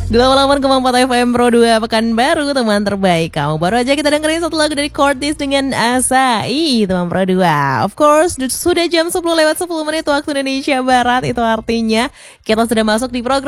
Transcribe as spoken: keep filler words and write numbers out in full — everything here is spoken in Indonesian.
delapan puluh delapan koma empat F M Pro dua Pekanbaru, teman terbaik kamu. Baru aja kita dengerin satu lagu dari Cortis dengan Asai, teman Pro dua. Of course, sudah jam sepuluh lewat sepuluh menit waktu Indonesia Barat. Itu artinya kita sudah masuk di program